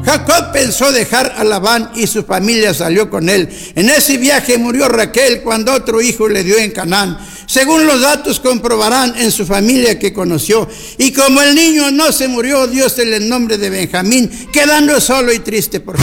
Jacob pensó dejar a Labán y su familia salió con él. En ese viaje murió Raquel cuando otro hijo le dio en Canaán. Según los datos comprobarán en su familia que conoció. Y como el niño no se murió, dio el nombre de Benjamín, quedando solo y triste por